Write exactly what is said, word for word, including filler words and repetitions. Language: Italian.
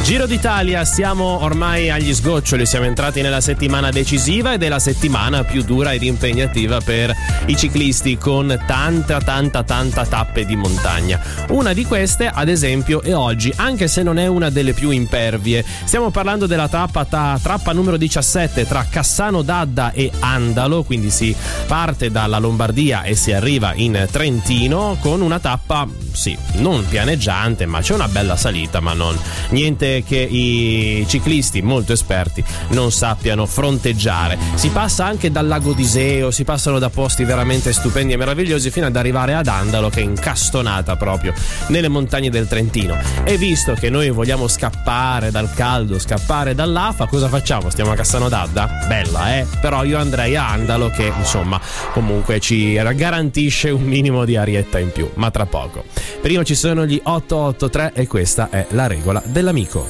Giro d'Italia, siamo ormai agli sgoccioli, siamo entrati nella settimana decisiva ed è la settimana più dura ed impegnativa per i ciclisti, con tanta tanta tanta tappe di montagna. Una di queste, ad esempio, è oggi, anche se non è una delle più impervie. Stiamo parlando della tappa ta, trappa numero diciassette tra Cassano d'Adda e Andalo, quindi si parte dalla Lombardia e si arriva in Trentino con una tappa, sì, non pianeggiante, ma c'è una bella salita, ma non niente che i ciclisti molto esperti non sappiano fronteggiare. Si passa anche dal lago d'Iseo, si passano da posti veramente stupendi e meravigliosi fino ad arrivare ad Andalo, che è incastonata proprio nelle montagne del Trentino. E visto che noi vogliamo scappare dal caldo, scappare dall'afa, cosa facciamo? Stiamo a Cassano d'Adda? Bella, eh? Però io andrei a Andalo, che insomma comunque ci garantisce un minimo di arietta in più, ma tra poco. Prima ci sono gli otto otto tre e questa è la regola dell'amico.